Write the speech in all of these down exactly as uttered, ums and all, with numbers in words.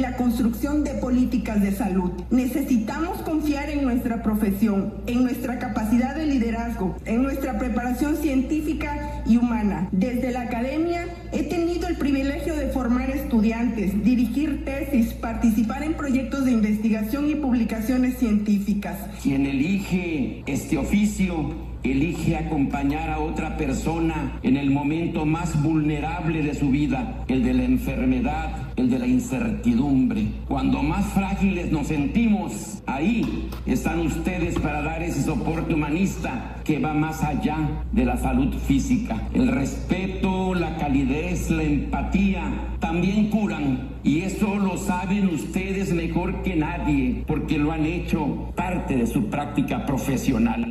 la construcción de políticas de salud. Necesitamos confiar en nuestra profesión, en nuestra capacidad de liderazgo, en nuestra preparación científica y humana. Desde la academia he tenido el privilegio de formar estudiantes, dirigir tesis, participar en proyectos de investigación y publicaciones científicas. Quien elige este oficio elige acompañar a otra persona en el momento más vulnerable de su vida, el de la enfermedad, el de la incertidumbre. Cuando más frágiles nos sentimos, ahí están ustedes para dar ese soporte humanista que va más allá de la salud física. El respeto, la calidez, la empatía también curan, y eso lo saben ustedes mejor que nadie, porque lo han hecho parte de su práctica profesional.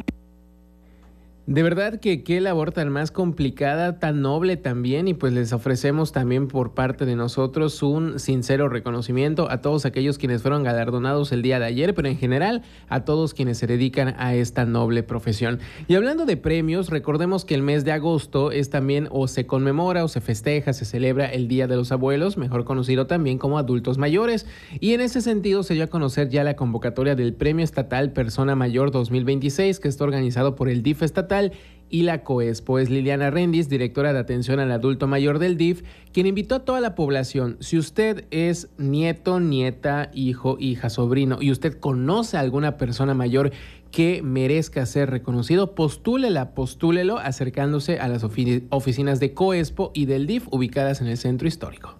De verdad que qué labor tan más complicada, tan noble también, y pues les ofrecemos también por parte de nosotros un sincero reconocimiento a todos aquellos quienes fueron galardonados el día de ayer, pero en general a todos quienes se dedican a esta noble profesión. Y hablando de premios, recordemos que el mes de agosto es también o se conmemora o se festeja, se celebra el Día de los Abuelos, mejor conocido también como adultos mayores, y en ese sentido se dio a conocer ya la convocatoria del Premio Estatal Persona Mayor dos mil veintiséis, que está organizado por el D I F estatal y la COESPO. Es Liliana Rendis, directora de atención al adulto mayor del D I F, quien invitó a toda la población. Si usted es nieto, nieta, hijo, hija, sobrino y usted conoce a alguna persona mayor que merezca ser reconocido, postúlela, postúlelo acercándose a las ofi- oficinas de COESPO y del D I F ubicadas en el centro histórico.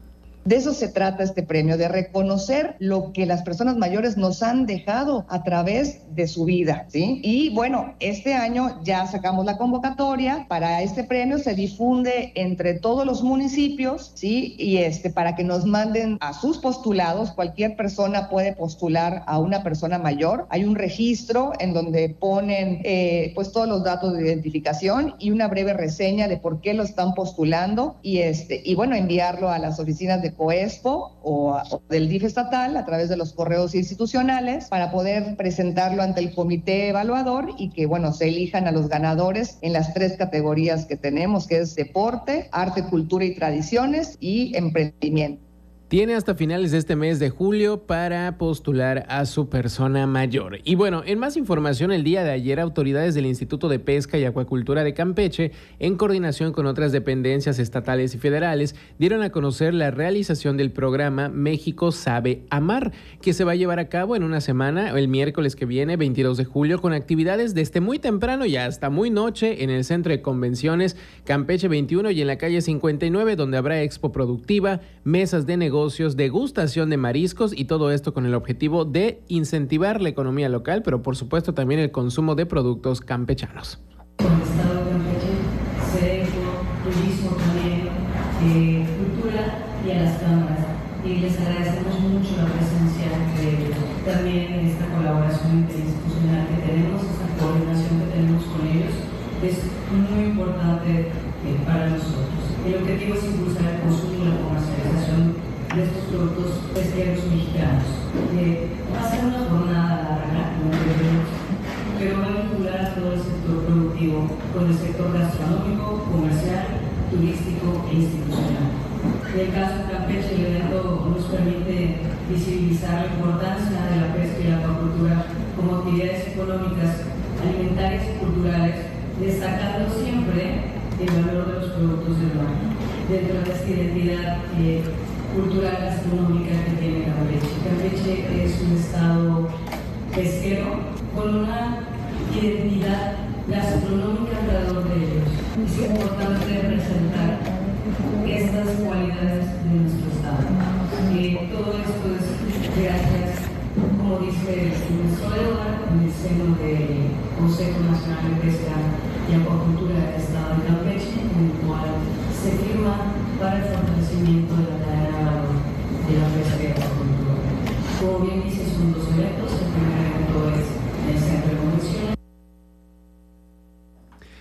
De eso se trata este premio, de reconocer lo que las personas mayores nos han dejado a través de su vida, ¿sí? Y bueno, este año ya sacamos la convocatoria para este premio, se difunde entre todos los municipios, ¿sí? Y este, para que nos manden a sus postulados, cualquier persona puede postular a una persona mayor. Hay un registro en donde ponen eh, pues todos los datos de identificación y una breve reseña de por qué lo están postulando y, este, y bueno, enviarlo a las oficinas de COESPO o, a, o del D I F estatal a través de los correos institucionales para poder presentarlo ante el comité evaluador y que, bueno, se elijan a los ganadores en las tres categorías que tenemos, que es deporte, arte, cultura y tradiciones y emprendimiento. Tiene hasta finales de este mes de julio para postular a su persona mayor. Y bueno, en más información, el día de ayer, autoridades del Instituto de Pesca y Acuacultura de Campeche, en coordinación con otras dependencias estatales y federales, dieron a conocer la realización del programa México Sabe Amar, que se va a llevar a cabo en una semana, el miércoles que viene, veintidós de julio, con actividades desde muy temprano y hasta muy noche en el Centro de Convenciones Campeche veintiuno y en la calle cincuenta y nueve, donde habrá expo productiva, mesas de negocios, degustación de mariscos y todo esto con el objetivo de incentivar la economía local, pero por supuesto también el consumo de productos campechanos. Con el Estado de Campeche, Sedeco, Turismo también, eh, Cultura y a las cámaras. Y les agradecemos mucho la presencia de ellos. También en esta colaboración interinstitucional que tenemos, esta coordinación que tenemos con ellos, es muy importante eh, para nosotros. El objetivo es impulsar el consumo y la comercialización de estos productos pesqueros mexicanos. Eh, va a ser una jornada larga, como veremos, pero va a vincular a todo el sector productivo con el sector gastronómico, comercial, turístico e institucional. En el caso de Campeche, el evento nos permite visibilizar la importancia de la pesca y la acuacultura como actividades económicas, alimentarias y culturales, destacando siempre el valor de los productos del mar, dentro de esta identidad eh, cultural gastronómica que tiene Campeche. Campeche es un estado pesquero con una identidad gastronómica alrededor de ellos. Es importante presentar estas cualidades de nuestro estado. Eh, todo esto es gracias, como dice el ministro Eduardo, en el seno del Consejo Nacional de Pesca y Acuacultura del Estado de Campeche, en el cual se firma para el fortalecimiento de la cadena de valor de la pesca y acuacultura. Como bien dice, son dos eventos. El primer evento es en el Centro de Convenciones.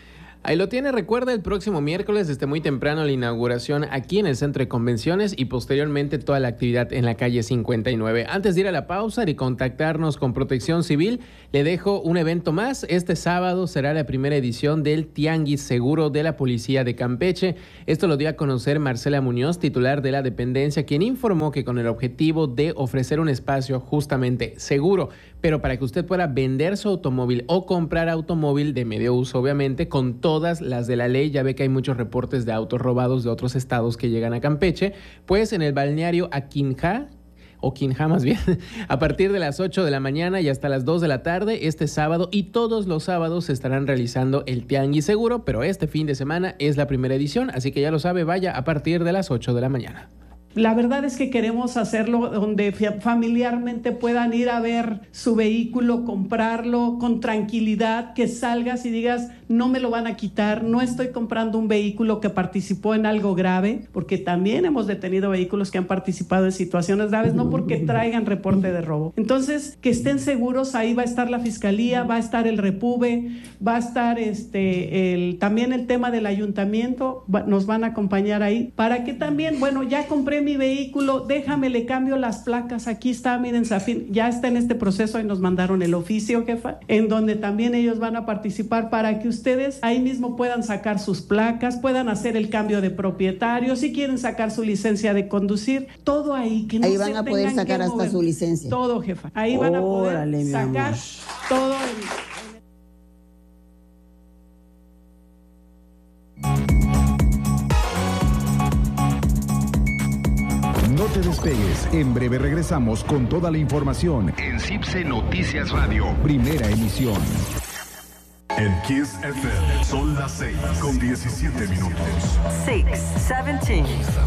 Ahí lo tiene, recuerda, el próximo miércoles desde muy temprano la inauguración aquí en el Centro de Convenciones y posteriormente toda la actividad en la calle cincuenta y nueve. Antes de ir a la pausa y contactarnos con Protección Civil, le dejo un evento más. Este sábado será la primera edición del Tianguis Seguro de la Policía de Campeche. Esto lo dio a conocer Marcela Muñoz, titular de la dependencia, quien informó que con el objetivo de ofrecer un espacio justamente seguro, pero para que usted pueda vender su automóvil o comprar automóvil de medio uso, obviamente, con todas las de la ley. Ya ve que hay muchos reportes de autos robados de otros estados que llegan a Campeche. Pues en el balneario Aquinjá, o Quinjá más bien, a partir de las ocho de la mañana y hasta las dos de la tarde, este sábado y todos los sábados se estarán realizando el Tianguis Seguro, pero este fin de semana es la primera edición, así que ya lo sabe, vaya a partir de las ocho de la mañana. La verdad es que queremos hacerlo donde familiarmente puedan ir a ver su vehículo, comprarlo con tranquilidad, que salgas y digas, no me lo van a quitar, no estoy comprando un vehículo que participó en algo grave, porque también hemos detenido vehículos que han participado en situaciones graves, no porque traigan reporte de robo. Entonces, que estén seguros, ahí va a estar la Fiscalía, va a estar el Repube, va a estar este, el, también el tema del ayuntamiento, va, nos van a acompañar ahí, para que también, bueno, ya compré mi vehículo, déjame, le cambio las placas, aquí está, miren, Zafín, ya está en este proceso y nos mandaron el oficio, jefa, en donde también ellos van a participar para que ustedes ahí mismo puedan sacar sus placas, puedan hacer el cambio de propietario, si quieren sacar su licencia de conducir, todo ahí, que no ahí se van a poder sacar hasta su licencia. Todo, jefa, ahí van a poder Órale, sacar todo el... No te despegues, en breve regresamos con toda la información en CIPSE Noticias Radio, primera emisión. En Kiss F M son las seis con diecisiete minutos. seis, diecisiete.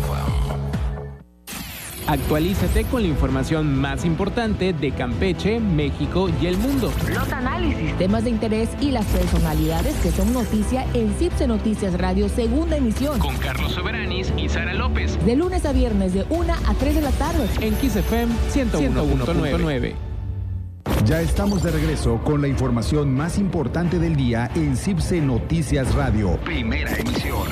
Actualízate con la información más importante de Campeche, México y el mundo. Los análisis, temas de interés y las personalidades que son noticia en CIPSE Noticias Radio, segunda emisión. Con Carlos Soberanis y Sara López. De lunes a viernes de una a tres de la tarde. En Kiss F M ciento uno punto nueve. Ya estamos de regreso con la información más importante del día en CIPSE Noticias Radio, primera emisión.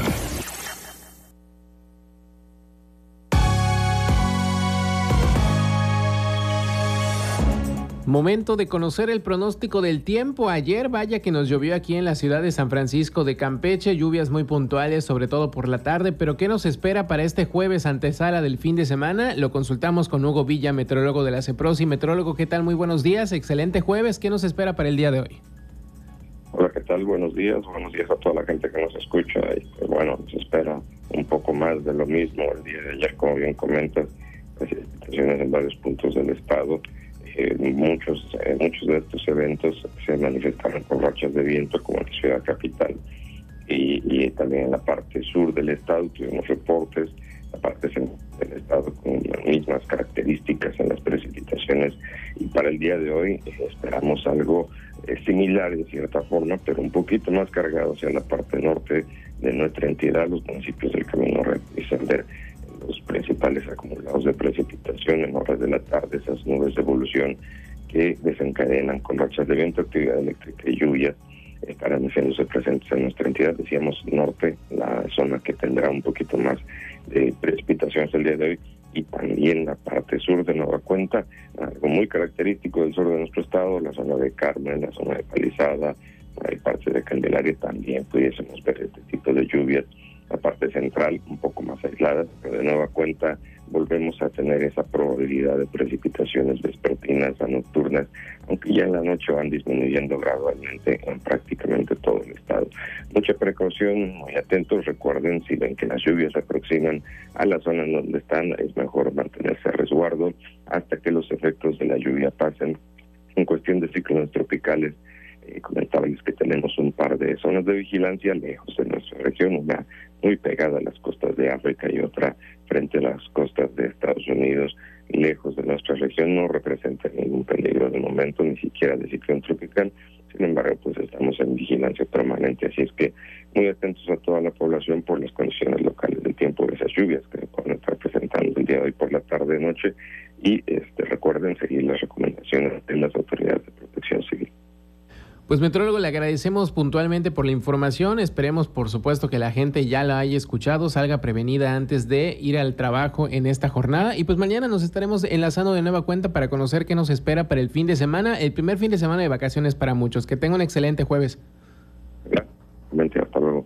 Momento de conocer el pronóstico del tiempo. Ayer, vaya que nos llovió aquí en la ciudad de San Francisco de Campeche, lluvias muy puntuales, sobre todo por la tarde, pero ¿qué nos espera para este jueves, antesala del fin de semana? Lo consultamos con Hugo Villa, meteorólogo de la CEPROSI. Meteorólogo, ¿qué tal? Muy buenos días, excelente jueves, ¿qué nos espera para el día de hoy? Hola, ¿qué tal? Buenos días, buenos días a toda la gente que nos escucha. Y pues bueno, nos espera un poco más de lo mismo el día de ayer, como bien comentas, precipitaciones en varios puntos del estado. Eh, muchos eh, muchos de estos eventos se manifestaron con rachas de viento, como en la ciudad capital y, y también en la parte sur del estado tuvimos reportes, la parte central del estado con las mismas características en las precipitaciones, y para el día de hoy eh, esperamos algo eh, similar en cierta forma, pero un poquito más cargado hacia la parte norte de nuestra entidad, los municipios del Camino Real y Sender. Los principales acumulados de precipitación en horas de la tarde, esas nubes de evolución que desencadenan con rachas de viento, actividad eléctrica y lluvias, estarán haciéndose presentes en nuestra entidad. Decíamos norte, la zona que tendrá un poquito más de precipitaciones el día de hoy, y también la parte sur de Nueva Cuenta, algo muy característico del sur de nuestro estado, la zona de Carmen, la zona de Palizada, hay partes de Candelaria, también pudiésemos ver este tipo de lluvias. La parte central un poco más aislada, pero de nueva cuenta volvemos a tener esa probabilidad de precipitaciones vespertinas a nocturnas, aunque ya en la noche van disminuyendo gradualmente en prácticamente todo el estado. Mucha precaución, muy atentos, recuerden, si ven que las lluvias se aproximan a la zona en donde están, es mejor mantenerse a resguardo hasta que los efectos de la lluvia pasen. En cuestión de ciclones tropicales, Eh, comentarles que tenemos un par de zonas de vigilancia lejos de nuestra región, una muy pegada a las costas de África y otra frente a las costas de Estados Unidos, lejos de nuestra región. No representa ningún peligro de momento, ni siquiera de ciclón tropical. Sin embargo, pues estamos en vigilancia permanente, así es que muy atentos a toda la población por las condiciones locales del tiempo de esas lluvias que se pueden estar presentando el día de hoy por la tarde noche, y este recuerden seguir las recomendaciones de las autoridades de protección civil. Pues meteorólogo, le agradecemos puntualmente por la información. Esperemos, por supuesto, que la gente ya la haya escuchado, salga prevenida antes de ir al trabajo en esta jornada. Y pues mañana nos estaremos enlazando de nueva cuenta para conocer qué nos espera para el fin de semana, el primer fin de semana de vacaciones para muchos. Que tenga un excelente jueves. Gracias, hasta luego.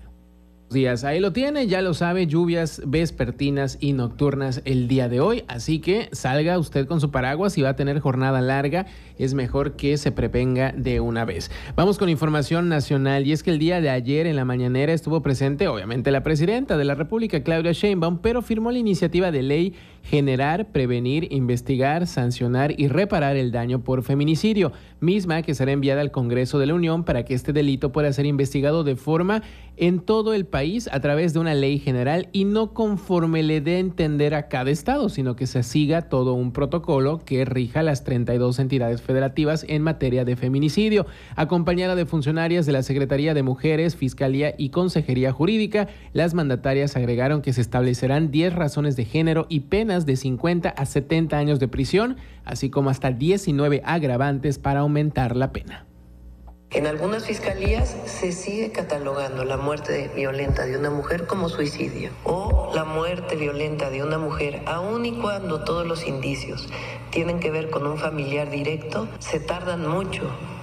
Días. Ahí lo tiene, ya lo sabe, lluvias vespertinas y nocturnas el día de hoy, así que salga usted con su paraguas y va a tener jornada larga, es mejor que se prevenga de una vez. Vamos con información nacional, y es que el día de ayer en la mañanera estuvo presente obviamente la presidenta de la República, Claudia Sheinbaum, pero firmó la iniciativa de ley Generar, Prevenir, Investigar, Sancionar y Reparar el Daño por Feminicidio, misma que será enviada al Congreso de la Unión para que este delito pueda ser investigado de forma en todo el país a través de una ley general y no conforme le dé a entender a cada estado, sino que se siga todo un protocolo que rija las treinta y dos entidades federativas en materia de feminicidio. Acompañada de funcionarias de la Secretaría de Mujeres, Fiscalía y Consejería Jurídica, las mandatarias agregaron que se establecerán diez razones de género y penas de cincuenta a setenta años de prisión, así como hasta diecinueve agravantes para aumentar la pena. En algunas fiscalías se sigue catalogando la muerte violenta de una mujer como suicidio o la muerte violenta de una mujer, aun y cuando todos los indicios tienen que ver con un familiar directo, se tardan mucho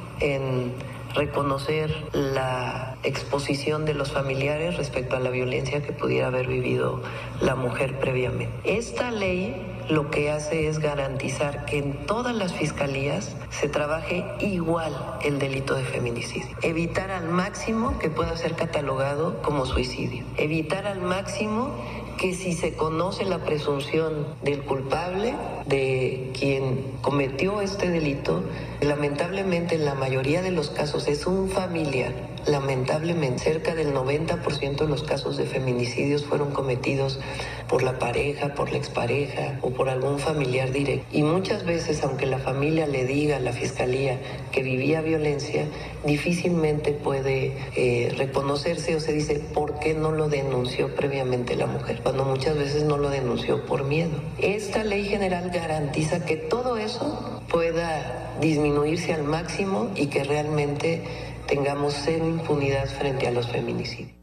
en reconocer la exposición de los familiares respecto a la violencia que pudiera haber vivido la mujer previamente. Esta ley lo que hace es garantizar que en todas las fiscalías se trabaje igual el delito de feminicidio. Evitar al máximo que pueda ser catalogado como suicidio. Evitar al máximo que si se conoce la presunción del culpable, de quien cometió este delito, lamentablemente en la mayoría de los casos es un familiar. Lamentablemente, cerca del noventa por ciento de los casos de feminicidios fueron cometidos por la pareja, por la expareja o por algún familiar directo. Y muchas veces, aunque la familia le diga a la fiscalía que vivía violencia, difícilmente puede eh, reconocerse o se dice, ¿por qué no lo denunció previamente la mujer? Cuando muchas veces no lo denunció por miedo. Esta ley general garantiza que todo eso pueda disminuirse al máximo y que realmente tengamos cero impunidad frente a los feminicidios.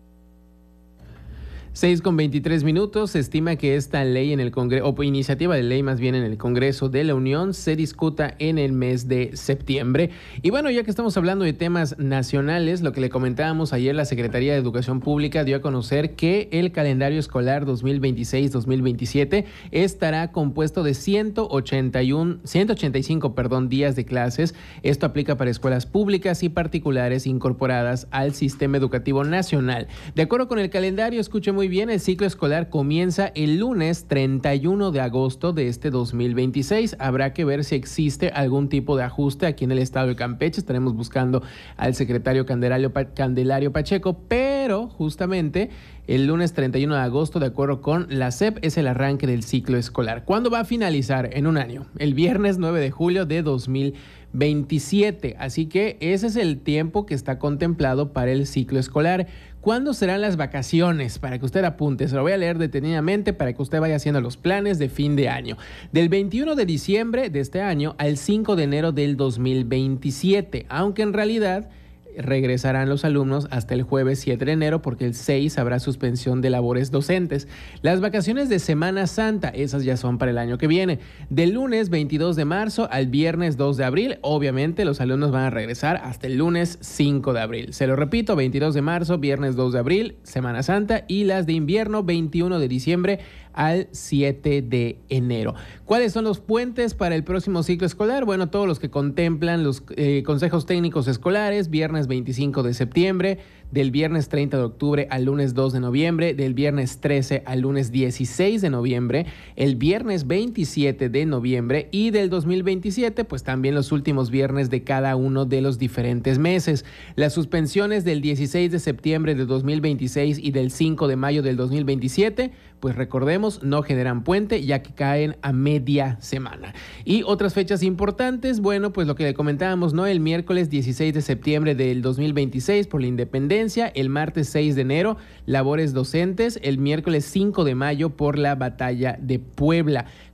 seis con veintitrés minutos, se estima que esta ley en el Congreso, o iniciativa de ley más bien en el Congreso de la Unión, se discuta en el mes de septiembre. Y bueno, ya que estamos hablando de temas nacionales, lo que le comentábamos ayer, la Secretaría de Educación Pública dio a conocer que el calendario escolar dos mil veintiséis dos mil veintisiete estará compuesto de ciento ochenta y uno, ciento ochenta y cinco perdón, días de clases. Esto aplica para escuelas públicas y particulares incorporadas al sistema educativo nacional. De acuerdo con el calendario, escuche muy bien, el ciclo escolar comienza el lunes treinta y uno de agosto de este dos mil veintiséis. Habrá que ver si existe algún tipo de ajuste aquí en el estado de Campeche. Estaremos buscando al secretario Candelario, Candelario Pacheco, pero justamente el lunes treinta y uno de agosto, de acuerdo con la S E P, es el arranque del ciclo escolar. ¿Cuándo va a finalizar? En un año, el viernes nueve de julio de dos mil veintisiete. Así que ese es el tiempo que está contemplado para el ciclo escolar. ¿Cuándo serán las vacaciones? Para que usted apunte, se lo voy a leer detenidamente para que usted vaya haciendo los planes de fin de año. Del veintiuno de diciembre de este año al cinco de enero del dos mil veintisiete, aunque en realidad regresarán los alumnos hasta el jueves siete de enero porque el seis habrá suspensión de labores docentes. Las vacaciones de Semana Santa, esas ya son para el año que viene. Del lunes veintidós de marzo al viernes dos de abril, obviamente los alumnos van a regresar hasta el lunes cinco de abril. Se lo repito, veintidós de marzo, viernes dos de abril, Semana Santa, y las de invierno veintiuno de diciembre al siete de enero. ¿Cuáles son los puentes para el próximo ciclo escolar? Bueno, todos los que contemplan los eh, consejos técnicos escolares, viernes veinticinco de septiembre, del viernes treinta de octubre al lunes dos de noviembre, del viernes trece al lunes dieciséis de noviembre, el viernes veintisiete de noviembre y del dos mil veintisiete, pues también los últimos viernes de cada uno de los diferentes meses. Las suspensiones del dieciséis de septiembre de dos mil veintiséis y del cinco de mayo del dos mil veintisiete, pues recordemos, no generan puente ya que caen a media semana. Y otras fechas importantes, bueno, pues lo que le comentábamos, ¿no? El miércoles dieciséis de septiembre del dos mil veintiséis por la independencia, el martes seis de enero, labores docentes, el miércoles cinco de mayo por la batalla de Puebla.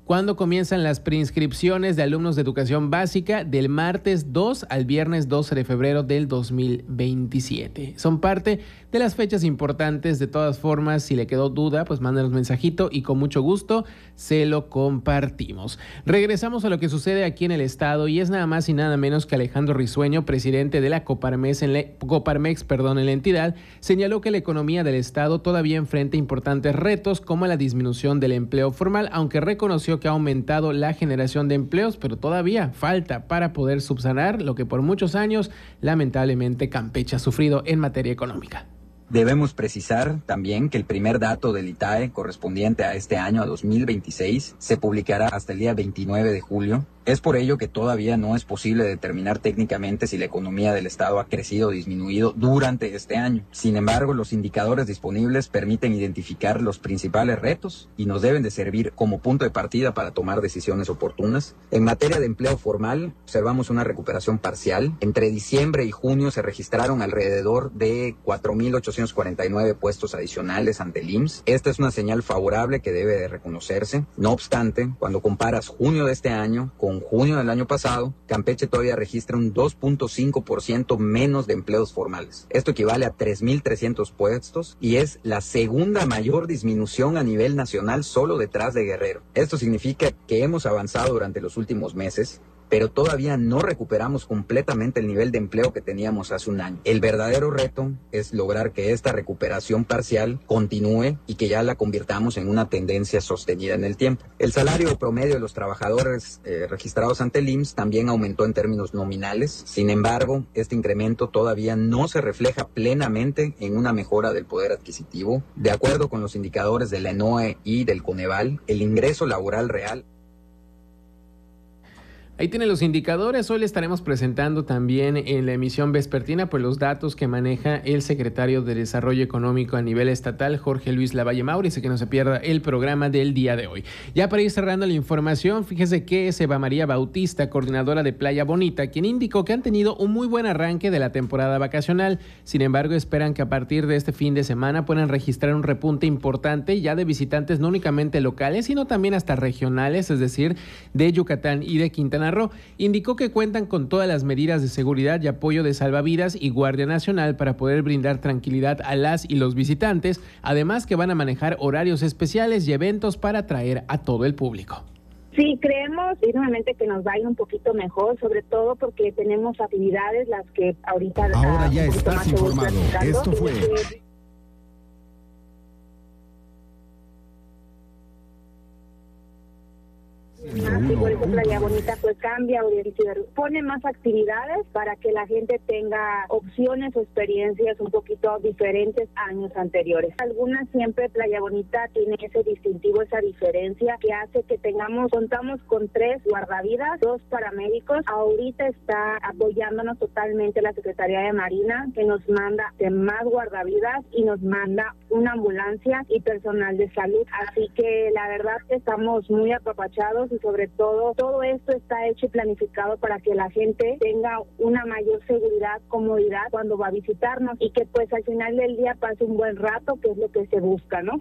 cuando comienzan las preinscripciones de alumnos de educación básica del martes dos al viernes doce de febrero del dos mil veintisiete. Son parte de las fechas importantes. De todas formas, si le quedó duda, pues mándanos mensajito y con mucho gusto se lo compartimos. Regresamos a lo que sucede aquí en el estado y es nada más y nada menos que Alejandro Risueño, presidente de la Coparmex en la, Coparmex, perdón, en la entidad, señaló que la economía del estado todavía enfrenta importantes retos como la disminución del empleo formal, aunque reconoció que ha aumentado la generación de empleos, pero todavía falta para poder subsanar lo que por muchos años lamentablemente Campeche ha sufrido en materia económica. Debemos precisar también que el primer dato del I T A E correspondiente a este año, a dos mil veintiséis, se publicará hasta el día veintinueve de julio. Es por ello que todavía no es posible determinar técnicamente si la economía del estado ha crecido o disminuido durante este año. Sin embargo, los indicadores disponibles permiten identificar los principales retos y nos deben de servir como punto de partida para tomar decisiones oportunas. En materia de empleo formal, observamos una recuperación parcial. Entre diciembre y junio se registraron alrededor de cuatro mil ochocientos cuarenta y nueve puestos adicionales ante el I M S S. Esta es una señal favorable que debe de reconocerse. No obstante, cuando comparas junio de este año con junio del año pasado, Campeche todavía registra un dos punto cinco por ciento menos de empleos formales. Esto equivale a tres mil trescientos puestos y es la segunda mayor disminución a nivel nacional solo detrás de Guerrero. Esto significa que hemos avanzado durante los últimos meses, pero todavía no recuperamos completamente el nivel de empleo que teníamos hace un año. El verdadero reto es lograr que esta recuperación parcial continúe y que ya la convirtamos en una tendencia sostenida en el tiempo. El salario promedio de los trabajadores eh, registrados ante el I M S S también aumentó en términos nominales. Sin embargo, este incremento todavía no se refleja plenamente en una mejora del poder adquisitivo. De acuerdo con los indicadores de la ENOE y del Coneval, el ingreso laboral real. Ahí tienen los indicadores. Hoy le estaremos presentando también en la emisión vespertina pues los datos que maneja el secretario de Desarrollo Económico a nivel estatal, Jorge Luis Lavalle Maurice, que no se pierda el programa del día de hoy. Ya para ir cerrando la información, fíjese que es Eva María Bautista, coordinadora de Playa Bonita, quien indicó que han tenido un muy buen arranque de la temporada vacacional. Sin embargo, esperan que a partir de este fin de semana puedan registrar un repunte importante ya de visitantes no únicamente locales, sino también hasta regionales, es decir, de Yucatán y de Quintana Roo. Indicó que cuentan con todas las medidas de seguridad y apoyo de salvavidas y Guardia Nacional para poder brindar tranquilidad a las y los visitantes, además que van a manejar horarios especiales y eventos para atraer a todo el público. Sí, creemos firmemente que nos va a ir un poquito mejor, sobre todo porque tenemos actividades las que ahorita... Ahora ya estás informado. Esto fue... Más y por eso Playa Bonita pues cambia, pone más actividades para que la gente tenga opciones o experiencias un poquito diferentes a años anteriores. Algunas siempre Playa Bonita tiene ese distintivo, esa diferencia que hace que tengamos, contamos con tres guardavidas, dos paramédicos. Ahorita está apoyándonos totalmente la Secretaría de Marina, que nos manda de más guardavidas y nos manda una ambulancia y personal de salud. Así que la verdad que estamos muy apapachados y sobre todo, todo esto está hecho y planificado para que la gente tenga una mayor seguridad, comodidad cuando va a visitarnos y que pues al final del día pase un buen rato, que es lo que se busca, ¿no?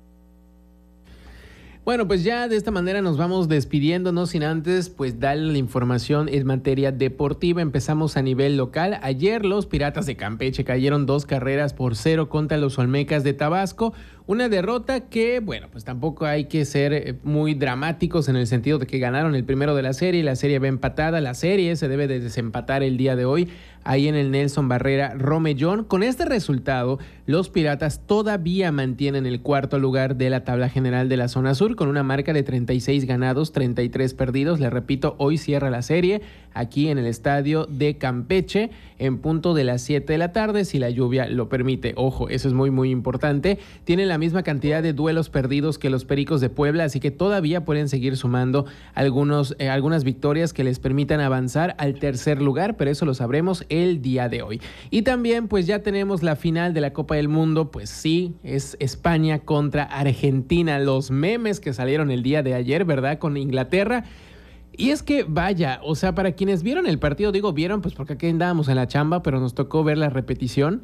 Bueno, pues ya de esta manera nos vamos despidiendo, no sin antes pues darle la información en materia deportiva. Empezamos a nivel local. Ayer los Piratas de Campeche cayeron dos carreras por cero contra los Olmecas de Tabasco. Una derrota que, bueno, pues tampoco hay que ser muy dramáticos en el sentido de que ganaron el primero de la serie, la serie va empatada, la serie se debe de desempatar el día de hoy ahí en el Nelson Barrera Romellón. Con este resultado, los Piratas todavía mantienen el cuarto lugar de la tabla general de la zona sur con una marca de treinta y seis ganados, treinta y tres perdidos. Les repito, hoy cierra la serie aquí en el estadio de Campeche en punto de las siete de la tarde, si la lluvia lo permite. Ojo, eso es muy muy importante. Tienen la misma cantidad de duelos perdidos que los Pericos de Puebla, así que todavía pueden seguir sumando algunos, eh, algunas victorias que les permitan avanzar al tercer lugar, pero eso lo sabremos el día de hoy. Y también pues ya tenemos la final de la Copa del Mundo, pues sí, es España contra Argentina. Los memes que salieron el día de ayer, ¿verdad? Con Inglaterra. Y es que vaya, o sea, para quienes vieron el partido, digo vieron pues porque aquí andábamos en la chamba, pero nos tocó ver la repetición.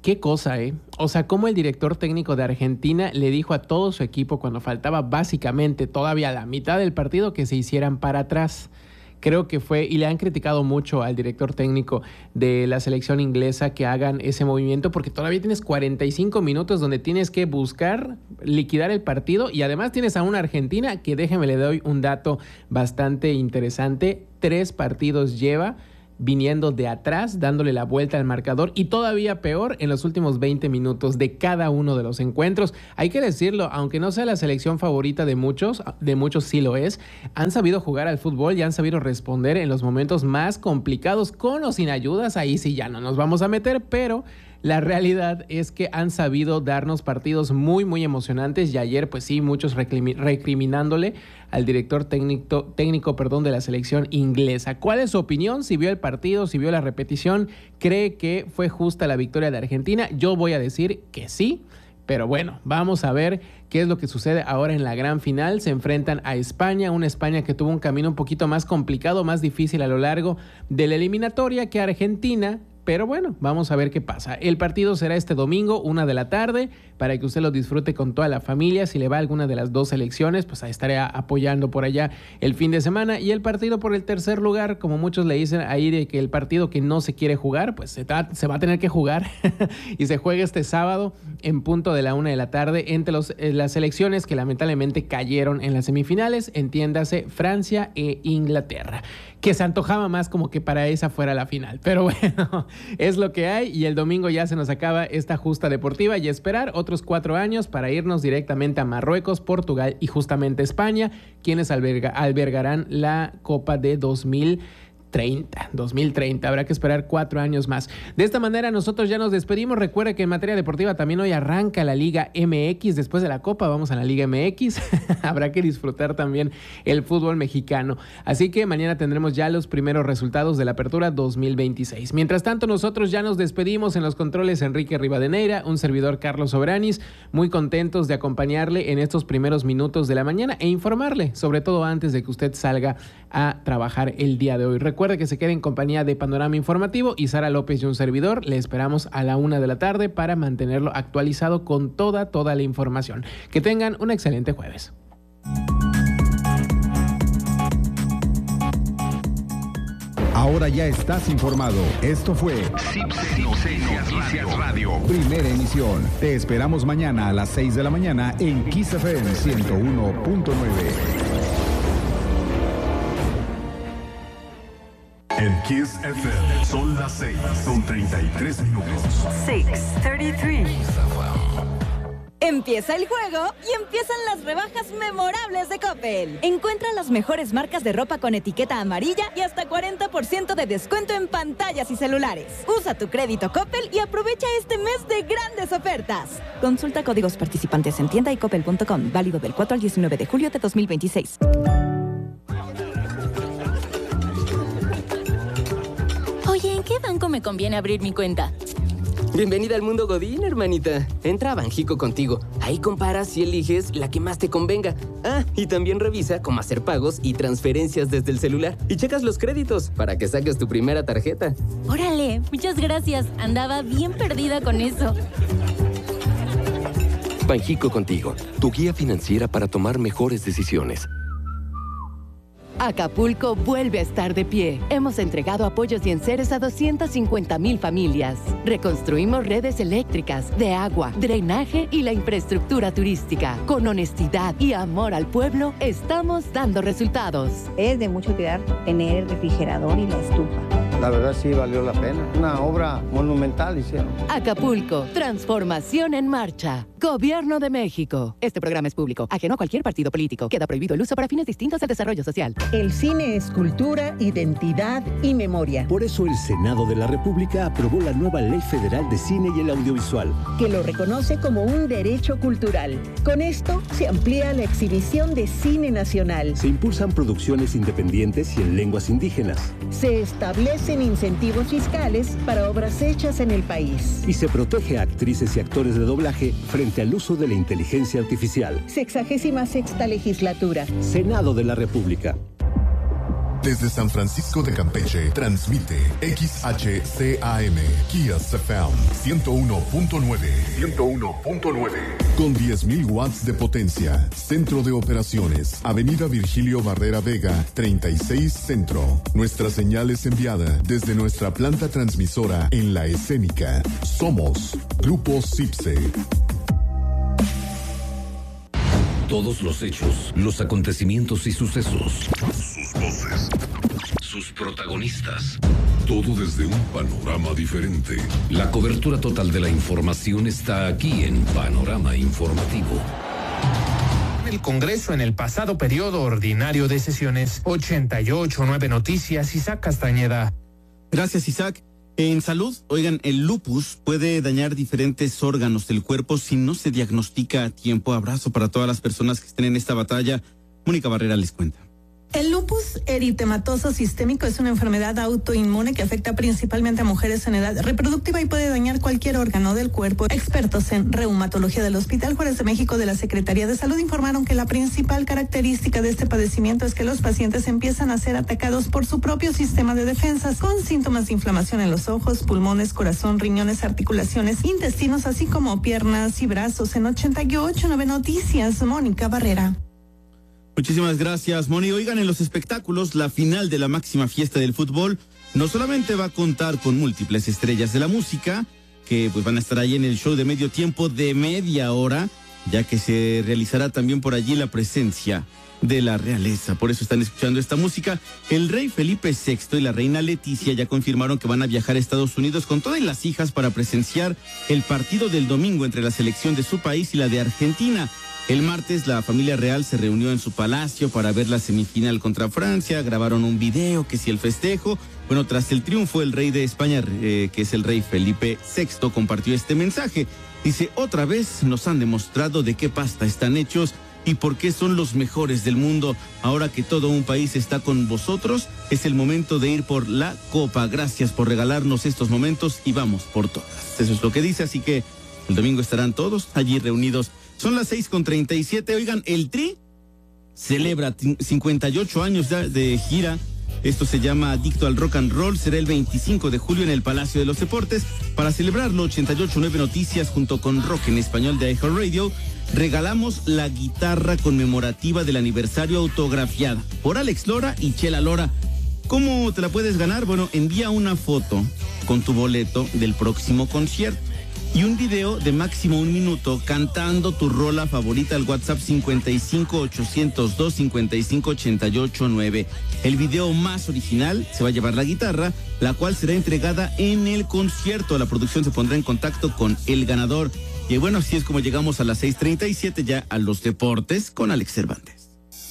Qué cosa, ¿eh? O sea, cómo el director técnico de Argentina le dijo a todo su equipo cuando faltaba básicamente todavía la mitad del partido que se hicieran para atrás. Creo que fue, y le han criticado mucho al director técnico de la selección inglesa que hagan ese movimiento, porque todavía tienes cuarenta y cinco minutos donde tienes que buscar liquidar el partido, y además tienes a una Argentina que, déjeme le doy un dato bastante interesante, tres partidos lleva viniendo de atrás, dándole la vuelta al marcador, y todavía peor en los últimos veinte minutos de cada uno de los encuentros. Hay que decirlo, aunque no sea la selección favorita de muchos, de muchos sí lo es, han sabido jugar al fútbol y han sabido responder en los momentos más complicados, con o sin ayudas. Ahí sí ya no nos vamos a meter, pero la realidad es que han sabido darnos partidos muy, muy emocionantes, y ayer, pues sí, muchos recrimi- recriminándole al director técnico, técnico perdón, de la selección inglesa. ¿Cuál es su opinión? Si vio el partido, si vio la repetición, ¿cree que fue justa la victoria de Argentina? Yo voy a decir que sí, pero bueno, vamos a ver qué es lo que sucede ahora en la gran final. Se enfrentan a España, una España que tuvo un camino un poquito más complicado, más difícil a lo largo de la eliminatoria que Argentina. Pero bueno, vamos a ver qué pasa. El partido será este domingo, una de la tarde, para que usted lo disfrute con toda la familia. Si le va a alguna de las dos selecciones, pues ahí estaré apoyando por allá el fin de semana. Y el partido por el tercer lugar, como muchos le dicen ahí, de que el partido que no se quiere jugar, pues se, se va a tener que jugar. Y se juega este sábado en punto de la una de la tarde entre los, eh, las selecciones que lamentablemente cayeron en las semifinales, entiéndase Francia e Inglaterra, que se antojaba más como que para esa fuera la final. Pero bueno, es lo que hay, y el domingo ya se nos acaba esta justa deportiva, y esperar otros cuatro años para irnos directamente a Marruecos, Portugal y justamente España, quienes alberga, albergarán la Copa de dos mil treinta. dos mil treinta, habrá que esperar cuatro años más. De esta manera nosotros ya nos despedimos. Recuerda que en materia deportiva también hoy arranca la Liga M X. Después de la Copa vamos a la Liga M X. Habrá que disfrutar también el fútbol mexicano. Así que mañana tendremos ya los primeros resultados de la Apertura dos mil veintiséis. Mientras tanto, nosotros ya nos despedimos. En los controles, Enrique Rivadeneira, un servidor, Carlos Sobranis, muy contentos de acompañarle en estos primeros minutos de la mañana e informarle, sobre todo antes de que usted salga a trabajar el día de hoy. Recuerda que se quede en compañía de Panorama Informativo y Sara López y un servidor. Le esperamos a la una de la tarde para mantenerlo actualizado con toda, toda la información. Que tengan un excelente jueves. Ahora ya estás informado. Esto fue Cipse Noticias Radio. Primera emisión. Te esperamos mañana a las seis de la mañana en Kiss F M ciento uno punto nueve. En Kiss F M son las seis con treinta y tres minutos. seis treinta y tres. Empieza el juego y empiezan las rebajas memorables de Coppel. Encuentra las mejores marcas de ropa con etiqueta amarilla y hasta cuarenta por ciento de descuento en pantallas y celulares. Usa tu crédito Coppel y aprovecha este mes de grandes ofertas. Consulta códigos participantes en tienda y coppel punto com. Válido del cuatro al diecinueve de julio de dos mil veintiséis. Oye, ¿en qué banco me conviene abrir mi cuenta? Bienvenida al mundo Godín, hermanita. Entra a Banjico Contigo. Ahí comparas y eliges la que más te convenga. Ah, y también revisa cómo hacer pagos y transferencias desde el celular. Y checas los créditos para que saques tu primera tarjeta. Órale, muchas gracias. Andaba bien perdida con eso. Banjico Contigo, tu guía financiera para tomar mejores decisiones. Acapulco vuelve a estar de pie. Hemos entregado apoyos y enseres a doscientas cincuenta mil familias. Reconstruimos redes eléctricas, de agua, drenaje y la infraestructura turística. Con honestidad y amor al pueblo, estamos dando resultados. Es de mucho cuidar tener el refrigerador y la estufa. La verdad sí valió la pena. Una obra monumental hicieron. Acapulco, transformación en marcha. Gobierno de México. Este programa es público, ajeno a cualquier partido político. Queda prohibido el uso para fines distintos al desarrollo social. El cine es cultura, identidad y memoria. Por eso el Senado de la República aprobó la nueva Ley Federal de Cine y el Audiovisual, que lo reconoce como un derecho cultural. Con esto se amplía la exhibición de cine nacional. Se impulsan producciones independientes y en lenguas indígenas. Se establecen incentivos fiscales para obras hechas en el país. Y se protege a actrices y actores de doblaje frente al uso de la inteligencia artificial. Sexagésima sexta legislatura. Senado de la República. Desde San Francisco de Campeche, transmite X H C A M, Kiss F M, ciento uno punto nueve. ciento uno punto nueve. Con diez mil watts de potencia. Centro de operaciones. Avenida Virgilio Barrera Vega, treinta y seis Centro. Nuestra señal es enviada desde nuestra planta transmisora en La Escénica. Somos Grupo CIPSE. Todos los hechos, los acontecimientos y sucesos. Sus voces. Sus protagonistas. Todo desde un panorama diferente. La cobertura total de la información está aquí en Panorama Informativo. El Congreso en el pasado periodo ordinario de sesiones. ochenta y ocho punto nueve Noticias, Isaac Castañeda. Gracias, Isaac. En salud, oigan, el lupus puede dañar diferentes órganos del cuerpo si no se diagnostica a tiempo. Abrazo para todas las personas que estén en esta batalla. Mónica Barrera les cuenta. El lupus eritematoso sistémico es una enfermedad autoinmune que afecta principalmente a mujeres en edad reproductiva y puede dañar cualquier órgano del cuerpo. Expertos en reumatología del Hospital Juárez de México de la Secretaría de Salud informaron que la principal característica de este padecimiento es que los pacientes empiezan a ser atacados por su propio sistema de defensas, con síntomas de inflamación en los ojos, pulmones, corazón, riñones, articulaciones, intestinos, así como piernas y brazos. En ochenta y ocho punto nueve Noticias, Mónica Barrera. Muchísimas gracias, Moni. Oigan, en los espectáculos, la final de la máxima fiesta del fútbol no solamente va a contar con múltiples estrellas de la música, que pues van a estar ahí en el show de medio tiempo de media hora, ya que se realizará también por allí la presencia de la realeza. Por eso están escuchando esta música. El rey Felipe sexto y la reina Leticia ya confirmaron que van a viajar a Estados Unidos con todas las hijas para presenciar el partido del domingo entre la selección de su país y la de Argentina. El martes la familia real se reunió en su palacio para ver la semifinal contra Francia, grabaron un video que si el festejo. Bueno, tras el triunfo, el rey de España, eh, que es el rey Felipe sexto, compartió este mensaje. Dice, otra vez nos han demostrado de qué pasta están hechos y por qué son los mejores del mundo. Ahora que todo un país está con vosotros, es el momento de ir por la copa. Gracias por regalarnos estos momentos y vamos por todas. Eso es lo que dice, así que el domingo estarán todos allí reunidos. Son las seis con treinta y siete. Oigan, el Tri celebra cincuenta y ocho años de, de gira. Esto se llama Adicto al Rock and Roll. Será el veinticinco de julio en el Palacio de los Deportes. Para celebrarlo, ochenta y ocho punto nueve Noticias junto con Rock en Español de iHeartRadio regalamos la guitarra conmemorativa del aniversario autografiada por Alex Lora y Chela Lora. ¿Cómo te la puedes ganar? Bueno, envía una foto con tu boleto del próximo concierto y un video de máximo un minuto cantando tu rola favorita al WhatsApp cincuenta y cinco ochocientos dos cincuenta y cinco ochenta y ocho nueve. El video más original se va a llevar la guitarra, la cual será entregada en el concierto. La producción se pondrá en contacto con el ganador. Y bueno, así es como llegamos a las seis treinta y siete ya a los deportes con Alex Cervantes.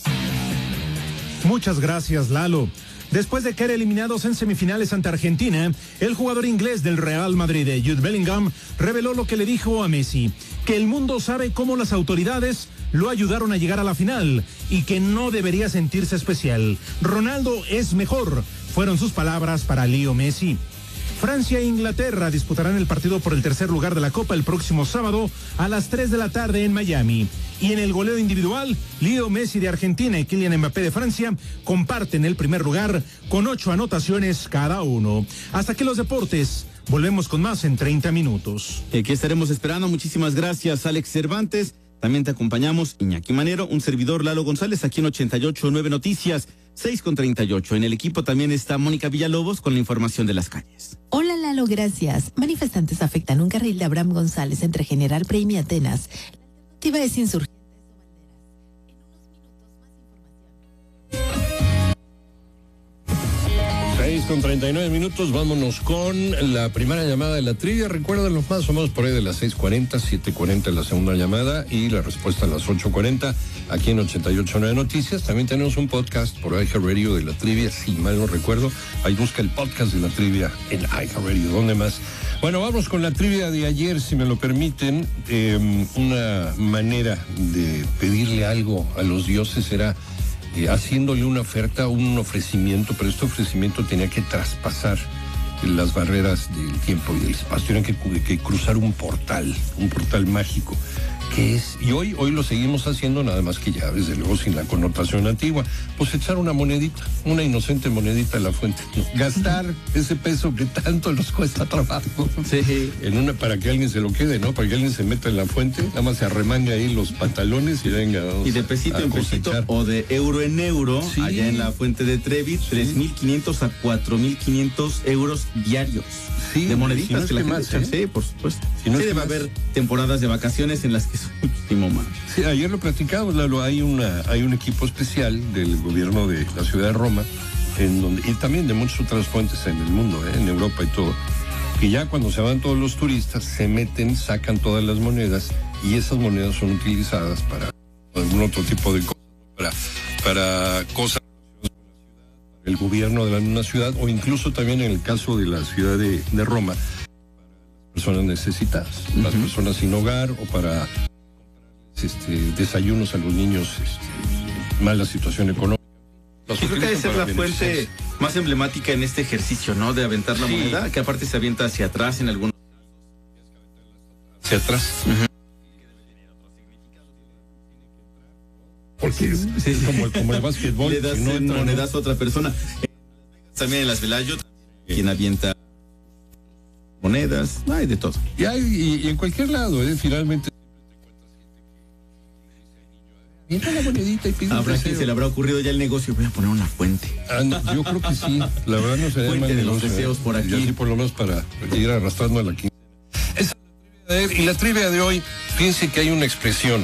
Muchas gracias, Lalo. Después de caer eliminados en semifinales ante Argentina, el jugador inglés del Real Madrid, Jude Bellingham, reveló lo que le dijo a Messi, que el mundo sabe cómo las autoridades lo ayudaron a llegar a la final y que no debería sentirse especial. Ronaldo es mejor, fueron sus palabras para Leo Messi. Francia e Inglaterra disputarán el partido por el tercer lugar de la Copa el próximo sábado a las tres de la tarde en Miami. Y en el goleo individual, Leo Messi de Argentina y Kylian Mbappé de Francia comparten el primer lugar con ocho anotaciones cada uno. Hasta aquí los deportes. Volvemos con más en treinta minutos. Aquí estaremos esperando. Muchísimas gracias, Alex Cervantes. También te acompañamos, Iñaki Manero, un servidor, Lalo González, aquí en ochenta y ocho punto nueve Noticias, seis con treinta y ocho. En el equipo también está Mónica Villalobos con la información de las calles. Hola, Lalo, gracias. Manifestantes afectan un carril de Abraham González entre General Prey y Atenas. La alternativa es insurgente. seis con treinta y nueve minutos, vámonos con la primera llamada de la trivia. Recuerden los más famosos por ahí de las seis cuarenta, siete cuarenta la segunda llamada y la respuesta a las ocho cuarenta aquí en ochenta y ocho punto nueve Noticias. También tenemos un podcast por iHeartRadio de la trivia, si mal no recuerdo. Ahí busca el podcast de la trivia en iHeartRadio. ¿Dónde más? Bueno, vamos con la trivia de ayer, si me lo permiten. Eh, una manera de pedirle algo a los dioses era Eh, haciéndole una oferta, un ofrecimiento, pero este ofrecimiento tenía que traspasar las barreras del tiempo y del espacio, tenía que, que cruzar un portal, un portal mágico que es, y hoy, hoy lo seguimos haciendo, nada más que ya desde luego sin la connotación antigua, pues echar una monedita, una inocente monedita en la fuente, ¿no? Gastar ese peso que tanto nos cuesta trabajo, sí, en una para que alguien se lo quede, ¿no? Para que alguien se meta en la fuente, nada más se arremangue ahí los pantalones y venga. Y de pesito en pesito o de euro en euro, sí, allá en la fuente de Trevi, sí, tres mil quinientos a cuatro mil quinientos euros diarios. Sí, de moneditas si no es que la que gente más, echa, ¿eh? Sí, por supuesto. Si no sí, debe más. Haber temporadas de vacaciones en las que son muchísimo más. Sí, ayer lo platicamos, Lalo, hay una, hay un equipo especial del gobierno de la ciudad de Roma, en donde, y también de muchas otras fuentes en el mundo, ¿eh? En Europa y todo, que ya cuando se van todos los turistas, se meten, sacan todas las monedas, y esas monedas son utilizadas para algún otro tipo de cosas, para, para cosas el gobierno de la misma ciudad, o incluso también en el caso de la ciudad de, de Roma, para personas necesitadas, uh-huh, las personas sin hogar, o para este, desayunos a los niños, este, mala situación económica. Yo creo que debe ser la fuente más emblemática en este ejercicio, ¿no? De aventar la sí. moneda, que aparte se avienta hacia atrás en algunos. Hacia atrás. Uh-huh. Porque sí, sí, es como, como el básquetbol. Le das si no entra, monedas ¿no? a otra persona. También en las Velayo, quien avienta monedas, hay de todo. Y, hay, y, y en cualquier lado, ¿eh? Finalmente. Mira la monedita y pide Habrá que se le habrá ocurrido ya el negocio, voy a poner una fuente. Ah, no, yo creo que sí, la verdad no sería fuente mal de negocio, los deseos ¿eh? por aquí. Y así por lo menos para ir arrastrando a la quinta. Esa es la trivia de él. Y la trivia de hoy, fíjense que hay una expresión,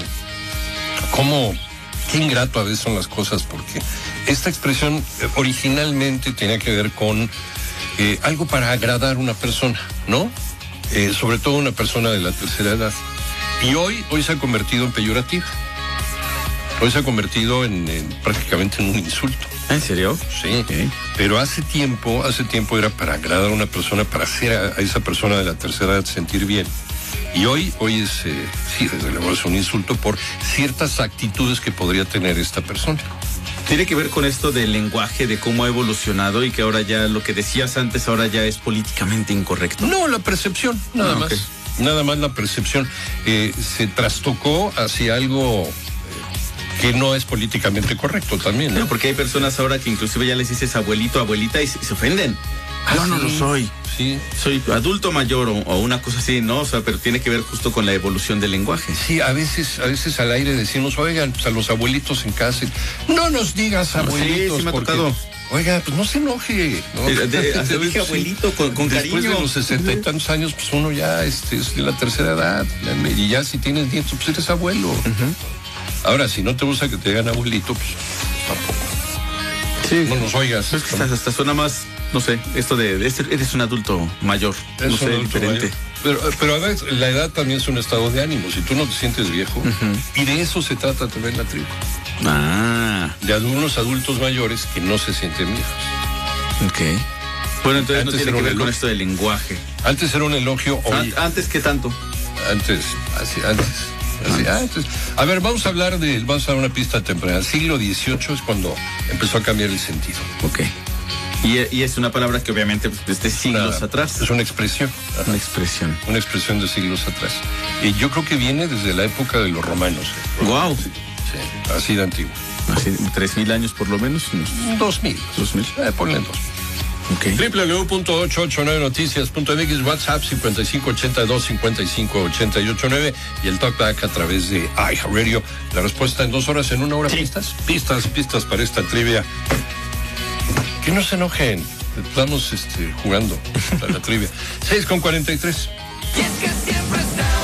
como... Qué ingrato a veces son las cosas, porque esta expresión eh, originalmente tenía que ver con eh, algo para agradar a una persona, ¿no? Eh, sobre todo una persona de la tercera edad. Y hoy, hoy se ha convertido en peyorativa. Hoy se ha convertido en, en prácticamente en un insulto. ¿En serio? Sí. Okay. Pero hace tiempo, hace tiempo era para agradar a una persona, para hacer a, a esa persona de la tercera edad sentir bien. Y hoy, hoy es, eh, sí, desde luego es un insulto por ciertas actitudes que podría tener esta persona. Tiene que ver con esto del lenguaje, de cómo ha evolucionado y que ahora ya lo que decías antes ahora ya es políticamente incorrecto. No, la percepción, nada ah, más. Okay. Nada más la percepción. Eh, se trastocó hacia algo eh, que no es políticamente correcto también, ¿no? No, porque hay personas ahora que inclusive ya les dices abuelito, abuelita y se, se ofenden. Ah, Yo no sí. lo soy. Sí. Soy adulto mayor o, o una cosa así, ¿no? O sea, pero tiene que ver justo con la evolución del lenguaje. Sí, a veces, a veces al aire decimos, oigan, pues a los abuelitos en casa, no nos digas abuelitos. Sí, sí me ha porque, tocado. Oiga, pues no se enoje, ¿no? De, de, de, dije abuelito con, con Después cariño. Después de los sesenta y tantos años, pues uno ya este, es de la tercera edad, y ya si tienes nietos, pues eres abuelo. Uh-huh. Ahora, si no te gusta que te digan abuelito, pues tampoco. Sí. No nos oigas. Es que hasta, hasta suena más, no sé, esto de, de eres un adulto mayor, es no sé, diferente. Mayor. Pero, pero a veces la edad también es un estado de ánimo. Si tú no te sientes viejo, uh-huh. y de eso se trata también la tribu. Ah. De algunos adultos mayores que no se sienten viejos. Ok. Bueno, entonces antes no tiene que ver con esto del lenguaje. Antes era un elogio. Hoy, antes que tanto. Antes, así, antes. Así, antes. A ver, vamos a hablar de, vamos a dar una pista temprana. El siglo dieciocho es cuando empezó a cambiar el sentido. Ok. Y, y es una palabra que obviamente desde siglos una, atrás. Es una expresión. Una expresión. Una expresión de siglos atrás. Y yo creo que viene desde la época de los romanos. ¿eh? Wow. Sí, sí, así de antiguo. Así, tres mil años por lo menos. Dos mil. Dos mil. Eh, ponle en dos. Okay. doble u doble u doble u punto ocho ocho nueve noticias punto m x, WhatsApp cincuenta y cinco ochenta y dos cincuenta y cinco ochenta y ocho nueve y el talkback a través de iHeartRadio. La respuesta en dos horas, en una hora. Sí. Pistas, pistas, pistas para esta trivia. Que no se enojen, estamos este, jugando a la trivia. seis con cuarenta y tres. Y, es que siempre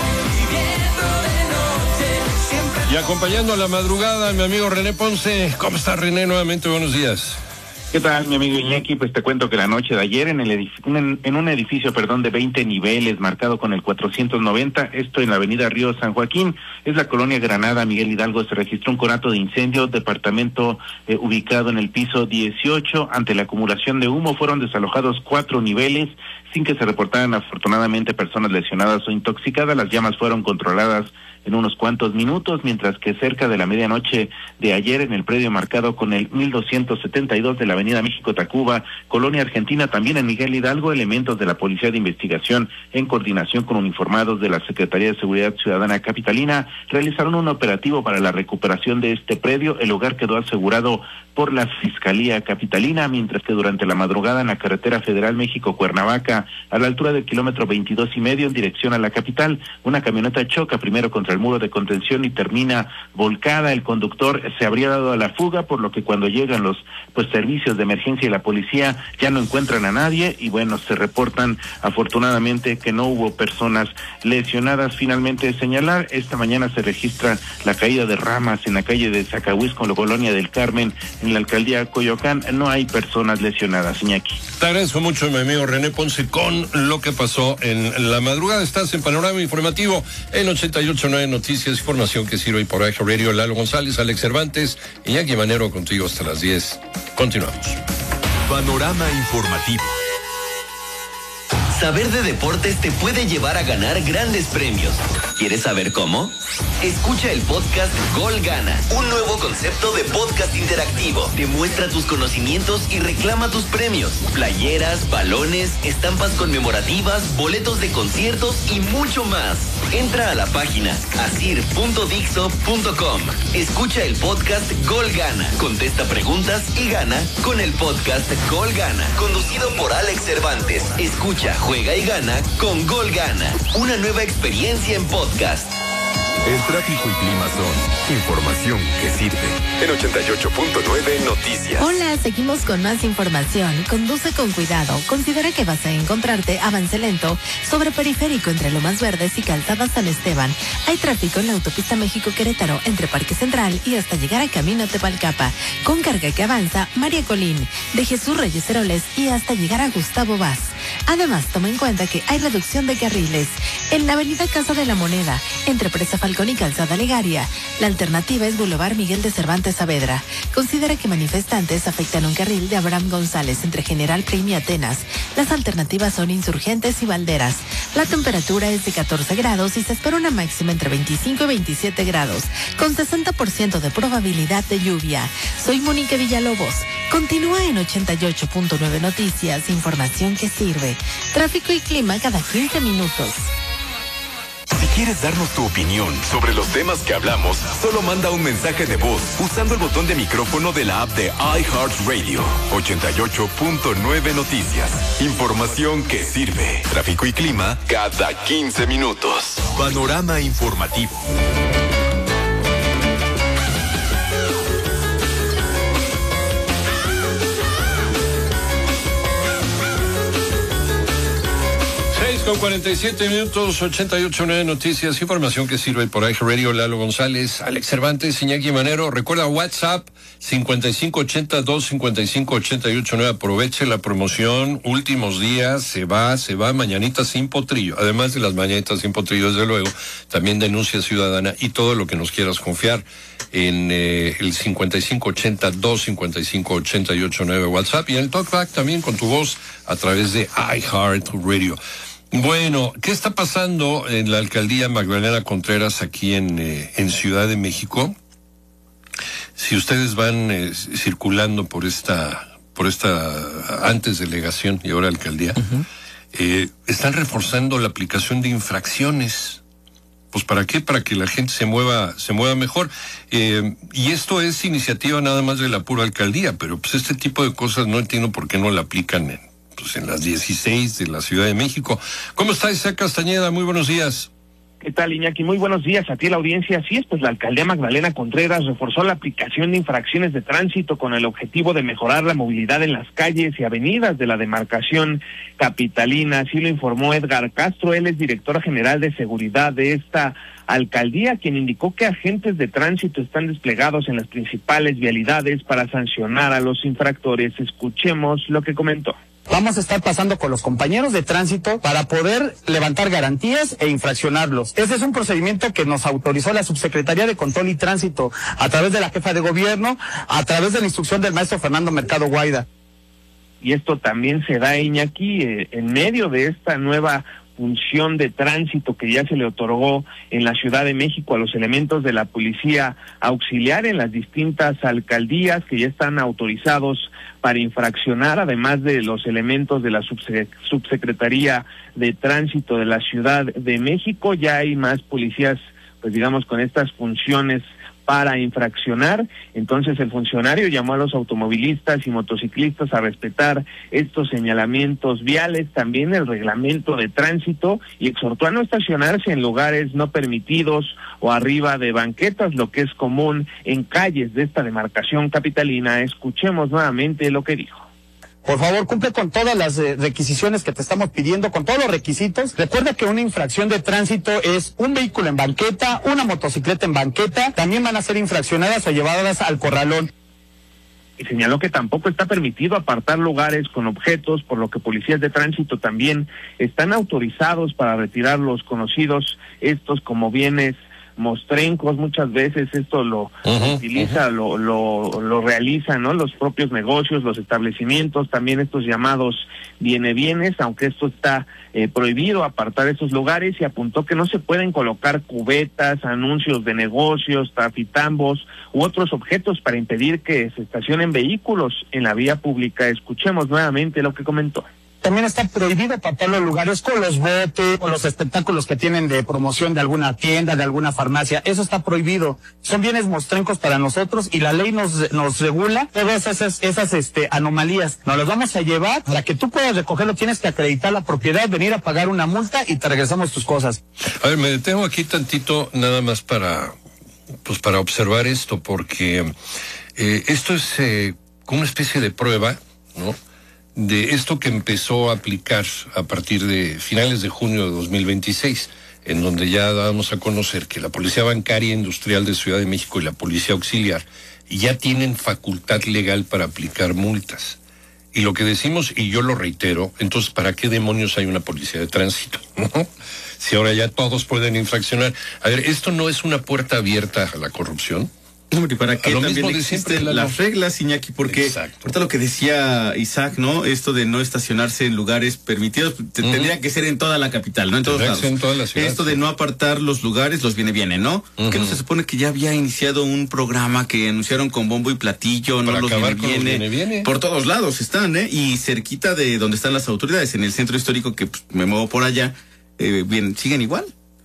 y acompañando a la madrugada, mi amigo René Ponce. ¿Cómo está, René? Nuevamente, buenos días. ¿Qué tal, mi amigo Iñaki? Pues te cuento que la noche de ayer en el edificio, en, en un edificio, perdón, de veinte niveles, marcado con el cuatrocientos noventa, esto en la avenida Río San Joaquín, es la colonia Granada, Miguel Hidalgo, se registró un conato de incendio, departamento eh, ubicado en el piso dieciocho. Ante la acumulación de humo fueron desalojados cuatro niveles, sin que se reportaran afortunadamente personas lesionadas o intoxicadas. Las llamas fueron controladas en unos cuantos minutos, mientras que cerca de la medianoche de ayer en el predio marcado con el mil doscientos setenta y dos de la avenida México-Tacuba, Colonia Argentina, también en Miguel Hidalgo, elementos de la Policía de Investigación en coordinación con uniformados de la Secretaría de Seguridad Ciudadana Capitalina realizaron un operativo para la recuperación de este predio. El lugar quedó asegurado por la Fiscalía Capitalina, mientras que durante la madrugada en la carretera federal México-Cuernavaca, a la altura del kilómetro veintidós y medio en dirección a la capital, una camioneta choca primero contra el muro de contención y termina volcada. El conductor se habría dado a la fuga, por lo que cuando llegan los pues servicios de emergencia y la policía ya no encuentran a nadie y bueno, se reportan afortunadamente que no hubo personas lesionadas. Finalmente señalar, esta mañana se registra la caída de ramas en la calle de Zacahuisco, en la colonia del Carmen, en la alcaldía Coyoacán. No hay personas lesionadas, Iñaki. Te agradezco mucho, mi amigo René Ponce, con lo que pasó en la madrugada. Estás en Panorama Informativo en ochenta y ocho punto nueve Noticias, información que sirve por Aja Radio. Lalo González, Alex Cervantes, Iñaki Manero contigo hasta las diez. Continuamos. Panorama Informativo. Saber de deportes te puede llevar a ganar grandes premios. ¿Quieres saber cómo? Escucha el podcast Gol Gana, un nuevo concepto de podcast interactivo. Demuestra tus conocimientos y reclama tus premios. Playeras, balones, estampas conmemorativas, boletos de conciertos y mucho más. Entra a la página asir punto dixo punto com. Escucha el podcast Gol Gana. Contesta preguntas y gana con el podcast Gol Gana, conducido por Alex Cervantes. Escucha, juega y gana con Gol Gana. Una nueva experiencia en podcast. El tráfico y clima son información que sirve. En ochenta y ocho punto nueve Noticias. Hola, seguimos con más información. Conduce con cuidado. Considera que vas a encontrarte avance lento sobre Periférico entre Lomas Verdes y Calzada San Esteban. Hay tráfico en la autopista México-Querétaro entre Parque Central y hasta llegar a Camino Tepalcapa. Con carga que avanza María Colín, de Jesús Reyes Heroles y hasta llegar a Gustavo Vaz. Además, toma en cuenta que hay reducción de carriles en la avenida Casa de la Moneda, entre Presa Falcón y Calzada Legaria. La alternativa es Boulevard Miguel de Cervantes Saavedra. Considera que manifestantes afectan un carril de Abraham González entre General Prim y Atenas. Las alternativas son Insurgentes y Valderas. La temperatura es de catorce grados y se espera una máxima entre veinticinco y veintisiete grados, con sesenta por ciento de probabilidad de lluvia. Soy Mónica Villalobos. Continúa en ochenta y ocho punto nueve Noticias, información que sirve. Tráfico y clima cada quince minutos. Si quieres darnos tu opinión sobre los temas que hablamos, solo manda un mensaje de voz usando el botón de micrófono de la app de iHeartRadio. ochenta y ocho punto nueve Noticias. Información que sirve. Tráfico y clima cada quince minutos. Panorama Informativo. Con cuarenta y siete minutos, ochenta y ocho punto nueve Noticias, información que sirve por Aja Radio. Lalo González, Alex Cervantes, Iñaki Manero. Recuerda WhatsApp cincuenta y cinco ochenta, dos cincuenta y cinco, ochenta y ocho nueve. Aproveche la promoción, últimos días, se va, se va, mañanita sin potrillo. Además de las mañanitas sin potrillo, desde luego, también denuncia ciudadana y todo lo que nos quieras confiar en eh, el cincuenta y cinco ochenta, dos cincuenta y cinco, ochenta y ocho nueve WhatsApp y en el Talkback también con tu voz a través de iHeartRadio. Bueno, ¿qué está pasando en la alcaldía Magdalena Contreras aquí en, eh, en Ciudad de México? Si ustedes van eh, circulando por esta, por esta antes delegación y ahora alcaldía, uh-huh. eh, están reforzando la aplicación de infracciones. Pues ¿para qué? Para que la gente se mueva, se mueva mejor. Eh, y esto es iniciativa nada más de la pura alcaldía, pero pues este tipo de cosas no entiendo por qué no la aplican en Pues en las dieciséis de la Ciudad de México. ¿Cómo está Isaac Castañeda? Muy buenos días. ¿Qué tal, Iñaki? Muy buenos días a ti, la audiencia. Así es, pues la alcaldía Magdalena Contreras reforzó la aplicación de infracciones de tránsito con el objetivo de mejorar la movilidad en las calles y avenidas de la demarcación capitalina. Así lo informó Edgar Castro, él es director general de seguridad de esta alcaldía, quien indicó que agentes de tránsito están desplegados en las principales vialidades para sancionar a los infractores. Escuchemos lo que comentó. Vamos a estar pasando con los compañeros de tránsito para poder levantar garantías e infraccionarlos. Ese es un procedimiento que nos autorizó la Subsecretaría de Control y Tránsito a través de la jefa de gobierno, a través de la instrucción del maestro Fernando Mercado Guaida. Y esto también se da, Iñaki, eh, en medio de esta nueva función de tránsito que ya se le otorgó en la Ciudad de México a los elementos de la policía auxiliar en las distintas alcaldías que ya están autorizados para infraccionar, además de los elementos de la subse- subsecretaría de tránsito de la Ciudad de México. Ya hay más policías, pues digamos, con estas funciones para infraccionar. Entonces el funcionario llamó a los automovilistas y motociclistas a respetar estos señalamientos viales, también el reglamento de tránsito, y exhortó a no estacionarse en lugares no permitidos o arriba de banquetas, lo que es común en calles de esta demarcación capitalina. Escuchemos nuevamente lo que dijo. Por favor, cumple con todas las eh, requisiciones que te estamos pidiendo, con todos los requisitos. Recuerda que una infracción de tránsito es un vehículo en banqueta, una motocicleta en banqueta, también van a ser infraccionadas o llevadas al corralón. Y señaló que tampoco está permitido apartar lugares con objetos, por lo que policías de tránsito también están autorizados para retirar los conocidos, estos como bienes mostrencos. Muchas veces esto lo uh-huh, utiliza, uh-huh. lo, lo, lo realizan, ¿no?, los propios negocios, los establecimientos, también estos llamados viene bienes, aunque esto está eh, prohibido apartar esos lugares, y apuntó que no se pueden colocar cubetas, anuncios de negocios, trafitambos u otros objetos para impedir que se estacionen vehículos en la vía pública. Escuchemos nuevamente lo que comentó. También está prohibido apartar los lugares con los botes o los espectáculos que tienen de promoción de alguna tienda, de alguna farmacia. Eso está prohibido. Son bienes mostrencos para nosotros y la ley nos nos regula todas esas esas este anomalías. Nos las vamos a llevar para que tú puedas recogerlo. Tienes que acreditar la propiedad, venir a pagar una multa y te regresamos tus cosas. A ver, me detengo aquí tantito nada más para pues para observar esto, porque eh, esto es eh, como una especie de prueba, ¿no?, de esto que empezó a aplicar a partir de finales de junio de dos mil veintiséis, en donde ya dábamos a conocer que la Policía Bancaria Industrial de Ciudad de México y la Policía Auxiliar ya tienen facultad legal para aplicar multas. Y lo que decimos, y yo lo reitero, entonces, ¿para qué demonios hay una policía de tránsito? ¿No? Si ahora ya todos pueden infraccionar. A ver, ¿esto no es una puerta abierta a la corrupción? Hombre, ¿para qué también existen las reglas, Iñaki? Porque ahorita lo que decía Isaac, ¿no? Esto de no estacionarse en lugares permitidos, uh-huh. tendría que ser en toda la capital, ¿no? En todos lados. En toda la ciudad, Esto sí. de no apartar los lugares, los viene viene, ¿no? Uh-huh. ¿Qué no se supone que ya había iniciado un programa que anunciaron con bombo y platillo, Para no los viene, viene, los viene viene? Por todos lados están, ¿eh? Y cerquita de donde están las autoridades, en el centro histórico, que pues, me muevo por allá, eh, bien, siguen igual.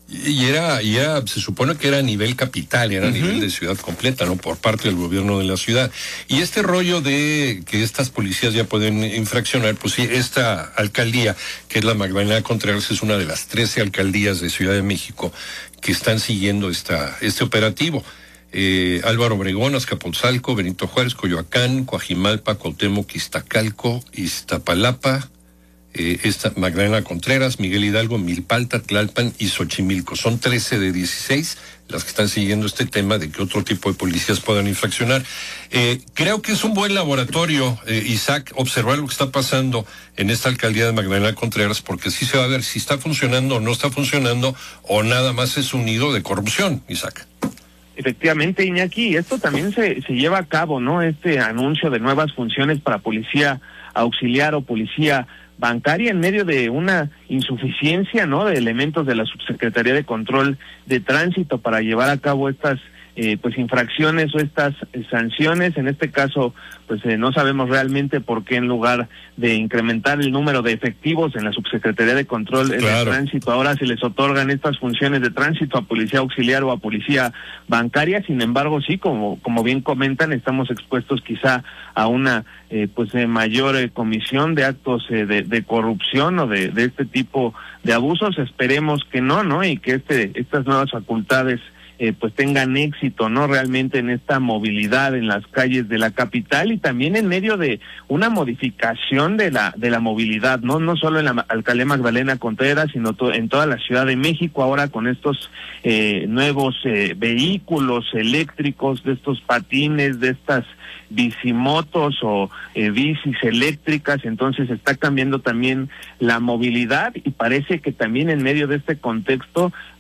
Y era, y era, se supone que era a nivel capital, era a uh-huh. nivel de ciudad completa, ¿no? Por parte del gobierno de la ciudad. Y este rollo de que estas policías ya pueden infraccionar, pues sí, esta alcaldía, que es la Magdalena Contreras, es una de las trece alcaldías de Ciudad de México que están siguiendo esta, este operativo. Eh, Álvaro Obregón, Azcapotzalco, Benito Juárez, Coyoacán, Coajimalpa, Cuauhtémoc, Iztacalco, Iztapalapa, Eh, esta Magdalena Contreras, Miguel Hidalgo, Milpalta, Tlalpan y Xochimilco. Son trece de dieciséis las que están siguiendo este tema de que otro tipo de policías puedan infraccionar. Eh, creo que es un buen laboratorio, eh, Isaac, observar lo que está pasando en esta alcaldía de Magdalena Contreras, porque sí se va a ver si está funcionando o no está funcionando, o nada más es un nido de corrupción, Isaac. Efectivamente, Iñaki, esto también se, se lleva a cabo, ¿no? Este anuncio de nuevas funciones para policía auxiliar o policía bancaria en medio de una insuficiencia, ¿no?, de elementos de la Subsecretaría de Control de Tránsito para llevar a cabo estas eh, pues infracciones o estas eh, sanciones. En este caso, pues eh, no sabemos realmente por qué, en lugar de incrementar el número de efectivos en la Subsecretaría de Control claro. de Tránsito, ahora se les otorgan estas funciones de tránsito a policía auxiliar o a policía bancaria. Sin embargo, sí, como como bien comentan, estamos expuestos quizá a una eh, pues eh, mayor eh, comisión de actos eh, de, de corrupción o de, de este tipo de abusos. Esperemos que no, ¿no? Y que este estas nuevas facultades Eh, pues tengan éxito, ¿no?, realmente en esta movilidad en las calles de la capital, y también en medio de una modificación de la de la movilidad, no no solo en la alcaldía Magdalena Contreras, sino to en toda la Ciudad de México, ahora con estos eh, nuevos eh, vehículos eléctricos, de estos patines, de estas bicimotos o eh, bicis eléctricas. Entonces está cambiando también la movilidad, y parece que también en medio de este contexto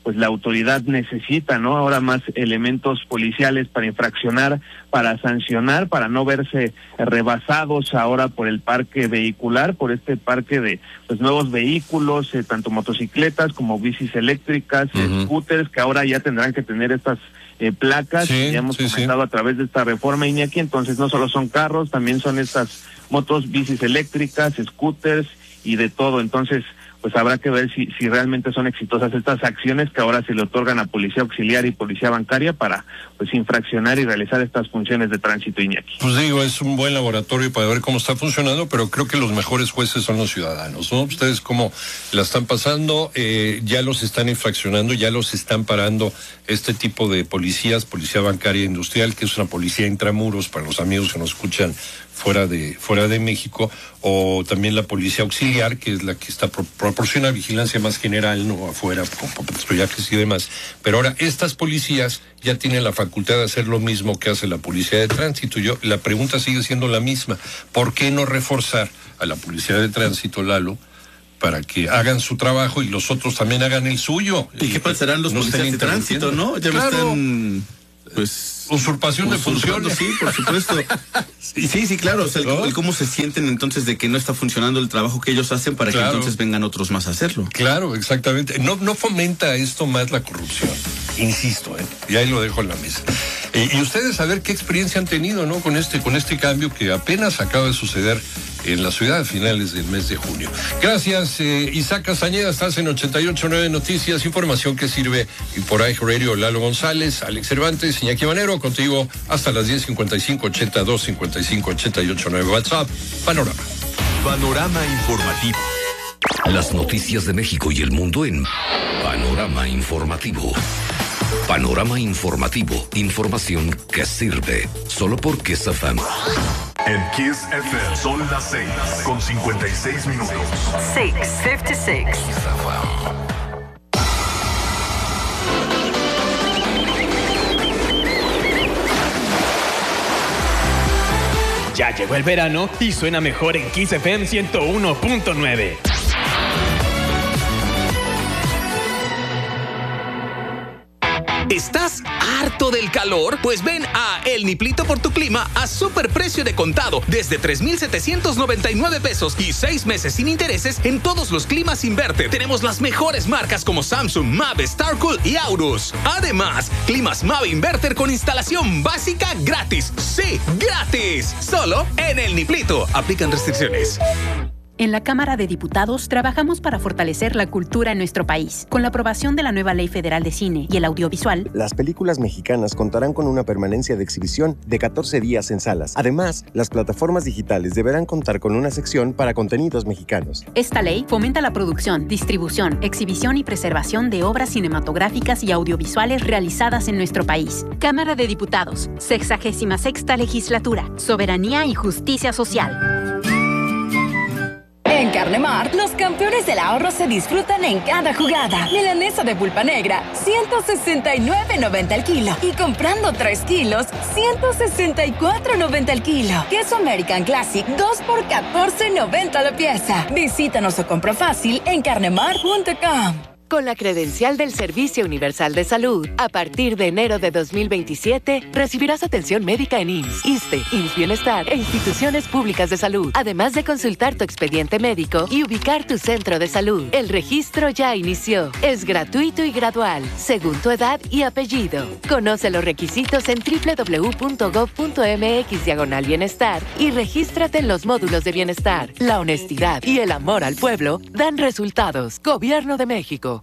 pues la autoridad necesita, ¿no? Ahora más elementos policiales para infraccionar, para sancionar, para no verse rebasados ahora por el parque vehicular, por este parque de pues nuevos vehículos, eh, tanto motocicletas como bicis eléctricas, uh-huh. scooters, que ahora ya tendrán que tener estas eh, placas, sí, que ya hemos sí, comentado sí. a través de esta reforma, Iñaki. Entonces no solo son carros, también son estas motos, bicis eléctricas, scooters y de todo. Entonces pues habrá que ver si si realmente son exitosas estas acciones que ahora se le otorgan a policía auxiliar y policía bancaria para pues infraccionar y realizar estas funciones de tránsito, Iñaki. Pues digo, es un buen laboratorio para ver cómo está funcionando, pero creo que los mejores jueces son los ciudadanos, ¿no? Ustedes cómo la están pasando, eh, ya los están infraccionando, ya los están parando este tipo de policías, policía bancaria industrial, que es una policía intramuros para los amigos que nos escuchan fuera de fuera de México, o también la policía auxiliar, que es la que está pro, proporciona vigilancia más general, no afuera, con patrullajes y demás. Pero ahora estas policías ya tienen la facultad de hacer lo mismo que hace la policía de tránsito. Yo la pregunta sigue siendo la misma: ¿por qué no reforzar a la policía de tránsito, Lalo, para que hagan su trabajo y los otros también hagan el suyo? ¿Y qué pasarán los no policías de tránsito, no? Ya claro. me están... Pues usurpación de funciones. Sí, por supuesto. sí, sí, sí, claro. O sea, el, ¿no? el cómo se sienten entonces de que no está funcionando el trabajo que ellos hacen para claro. que entonces vengan otros más a hacerlo. Claro, exactamente. No, no fomenta esto más la corrupción. Insisto, ¿eh? Y ahí lo dejo en la mesa. Eh, y ustedes a ver qué experiencia han tenido, ¿no? Con este, con este cambio que apenas acaba de suceder en la ciudad a finales del mes de junio. Gracias, eh, Isaac Castañeda, estás en ochenta y ocho punto nueve Noticias, información que sirve por iHeartRadio. Lalo González, Alex Cervantes, Iñaki Manero, contigo hasta las diez cincuenta y cinco, ochenta y dos, cincuenta y cinco, ochenta y ocho nueve. WhatsApp, Panorama. Panorama informativo. Las noticias de México y el mundo en Panorama Informativo. Panorama Informativo, información que sirve solo por Kiss F M. En Kiss F M son las seis con cincuenta y seis minutos. seis cincuenta y seis. Ya llegó el verano y suena mejor en Kiss F M ciento uno punto nueve. ¿Estás harto del calor? Pues ven a El Niplito por tu clima a superprecio de contado desde tres mil setecientos noventa y nueve pesos y seis meses sin intereses en todos los climas Inverter. Tenemos las mejores marcas como Samsung, Mave, Starcool y Aurus. Además, climas Mave Inverter con instalación básica gratis. ¡Sí, gratis! Solo en El Niplito. Aplican restricciones. En la Cámara de Diputados trabajamos para fortalecer la cultura en nuestro país. Con la aprobación de la nueva Ley Federal de Cine y el Audiovisual, las películas mexicanas contarán con una permanencia de exhibición de catorce días en salas. Además, las plataformas digitales deberán contar con una sección para contenidos mexicanos. Esta ley fomenta la producción, distribución, exhibición y preservación de obras cinematográficas y audiovisuales realizadas en nuestro país. Cámara de Diputados, sexagésima sexta legislatura, soberanía y justicia social. En Carne Mart, los campeones del ahorro se disfrutan en cada jugada. Milanesa de pulpa negra, ciento sesenta y nueve noventa el kilo. Y comprando tres kilos, ciento sesenta y cuatro noventa el kilo. Queso American Classic, dos por catorce noventa la pieza. Visítanos o compra fácil en carnemart punto com. Con la credencial del Servicio Universal de Salud, a partir de enero de dos mil veintisiete, recibirás atención médica en I M S S, ISSSTE, I M S S Bienestar e instituciones públicas de salud, además de consultar tu expediente médico y ubicar tu centro de salud. El registro ya inició. Es gratuito y gradual, según tu edad y apellido. Conoce los requisitos en doble u doble u doble u punto gob punto eme equis diagonal bienestar y regístrate en los módulos de bienestar. La honestidad y el amor al pueblo dan resultados. Gobierno de México.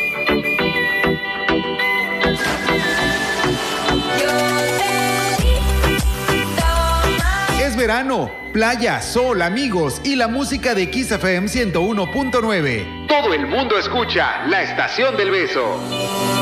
Es verano, playa, sol, amigos y la música de Kiss F M ciento uno punto nueve. Todo el mundo escucha La Estación del Beso.